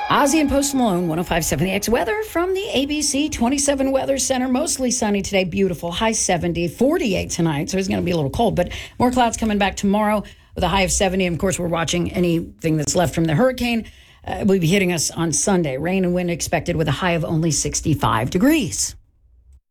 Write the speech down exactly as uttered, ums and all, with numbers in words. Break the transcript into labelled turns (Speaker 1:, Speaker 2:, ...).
Speaker 1: Ozzy and Post Malone, one oh five point seven The X weather from the A B C twenty-seven Weather Center. Mostly sunny today, beautiful, high seventy, forty-eight tonight, so it's going to be a little cold, but more clouds coming back tomorrow with a high of seventy. And of course, we're watching anything that's left from the hurricane. Uh, will be hitting us on Sunday. Rain and wind expected with a high of only sixty-five degrees.